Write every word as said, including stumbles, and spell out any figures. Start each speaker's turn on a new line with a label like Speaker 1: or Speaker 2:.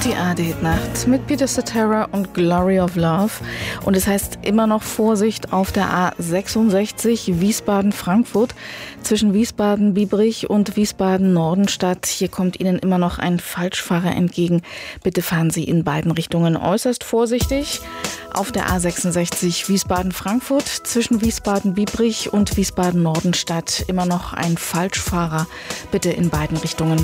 Speaker 1: Die A R D-Nacht mit Peter Cetera und Glory of Love. Und es heißt immer noch Vorsicht auf der A sechsundsechzig Wiesbaden-Frankfurt zwischen Wiesbaden-Biebrich und Wiesbaden-Nordenstadt. Hier kommt Ihnen immer noch ein Falschfahrer entgegen. Bitte fahren Sie in beiden Richtungen äußerst vorsichtig. Auf der A sechsundsechzig Wiesbaden-Frankfurt zwischen Wiesbaden-Biebrich und Wiesbaden-Nordenstadt immer noch ein Falschfahrer. Bitte in beiden Richtungen